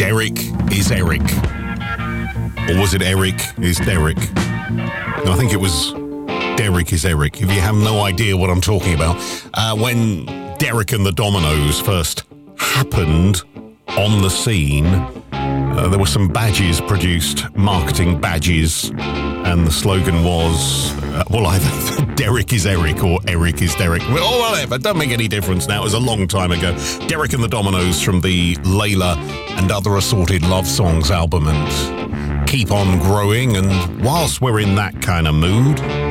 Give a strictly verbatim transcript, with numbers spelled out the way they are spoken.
Derek is Eric. Or was it Eric is Derek? No, I think it was Derek is Eric. If you have no idea what I'm talking about. Uh, when Derek and the Dominoes first happened on the scene, uh, there were some badges produced, marketing badges, and the slogan was, uh, well, either Derek is Eric or Eric is Derek. Well, whatever, it doesn't make any difference now. It was a long time ago. Derek and the Dominoes from the Layla and Other Assorted Love Songs album, and keep on growing. And whilst we're in that kind of mood,